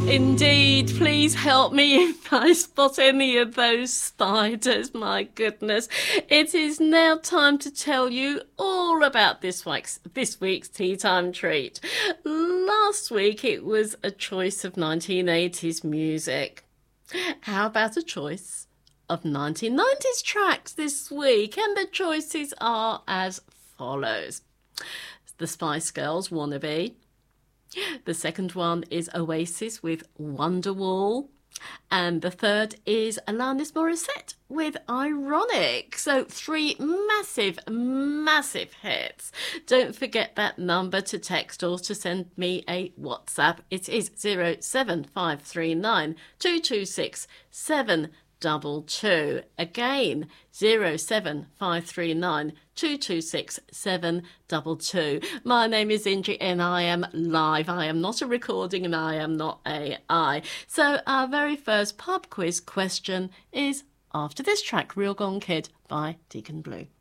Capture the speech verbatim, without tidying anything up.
Indeed, please help me if I spot any of those spiders. My goodness. It is now time to tell you all about this week's, this week's Tea Time treat. Last week it was a choice of nineteen eighties music. How about a choice of nineteen nineties tracks this week? And the choices are as follows. The Spice Girls, Wannabe. The second one is Oasis with Wonderwall. And the third is Alanis Morissette with Ironic. So three massive, massive hits. Don't forget that number to text or to send me a WhatsApp. It is zero seven five three nine two two six seven double two. Again, zero seven five three nine two two six seven double two. My name is Indri and I am live. I am not a recording and I am not A I. So our very first pub quiz question is after this track, Real Gone Kid by Deacon Blue.